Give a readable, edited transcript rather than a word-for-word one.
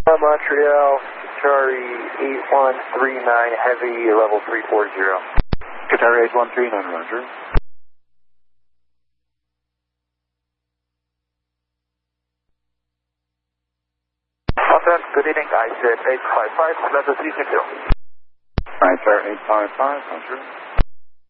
Montreal, Charlie 8139 Heavy, level 340. Qatar 8139, Roger. Contact, good evening, I said 855, level 360. Right, sir, 855, Roger.